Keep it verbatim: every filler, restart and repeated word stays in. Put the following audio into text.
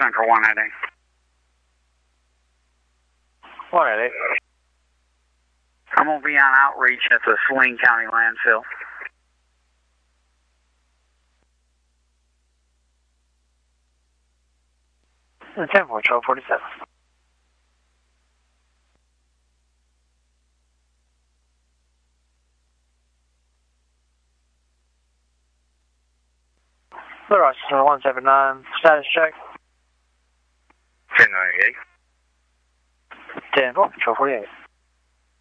Central one eighty. one eighty. I'm going to be on outreach at the Saline County landfill. ten four, twelve forty-seven. Blue Rochester one seven nine, status check. ten ninety-eight. ten four, twelve forty-eight.